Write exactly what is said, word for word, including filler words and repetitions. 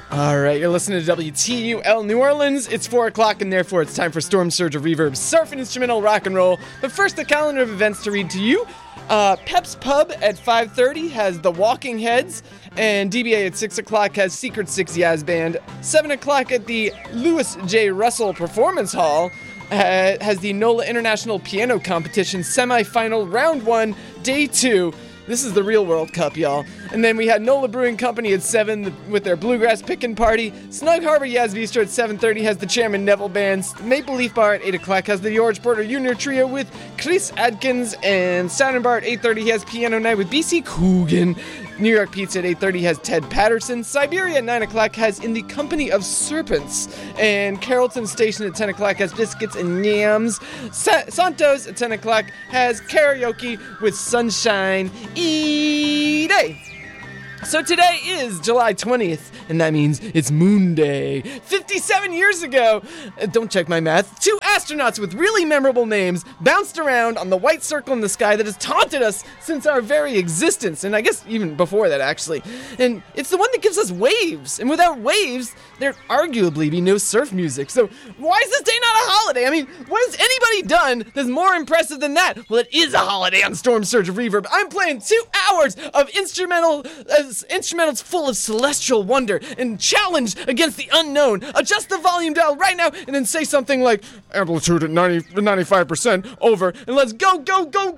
All right, you're listening to W T U L New Orleans. It's four o'clock, and therefore it's time for Storm Surge of Reverb, surf and instrumental rock and roll. But first, the calendar of events to read to you. Uh, Pep's Pub at five thirty has The Walking Heads, and D B A at six o'clock has Secret Six Yaz Band. seven o'clock at the Lewis J. Russell Performance Hall uh, has the NOLA International Piano Competition semifinal round one, day two. This is the real World Cup, y'all. And then we had NOLA Brewing Company at seven with their Bluegrass Pickin' Party. Snug Harbor Yaz Bistro at seven thirty has the Chairman Neville Band. Maple Leaf Bar at eight o'clock has the George Porter Junior Trio with Chris Adkins. And Saturn Bar at eight thirty has Piano Night with B C Coogan. New York Pizza at eight thirty has Ted Patterson. Siberia at nine o'clock has In the Company of Serpents. And Carrollton Station at ten o'clock has Biscuits and Yams. Sa- Santos at ten o'clock has Karaoke with Sunshine E-Day. So today is July twentieth, and that means it's Moon Day. fifty-seven years ago, uh, don't check my math, two astronauts with really memorable names bounced around on the white circle in the sky that has taunted us since our very existence, and I guess even before that, actually. And it's the one that gives us waves, and without waves, there'd arguably be no surf music. So why is this day not a holiday? I mean, what has anybody done that's more impressive than that? Well, it is a holiday on Storm Surge of Reverb. I'm playing two hours of instrumental... Uh, instrumentals full of celestial wonder and challenge against the unknown. Adjust the volume dial right now and then say something like amplitude at ninety, ninety-five percent over, and let's go, go, go,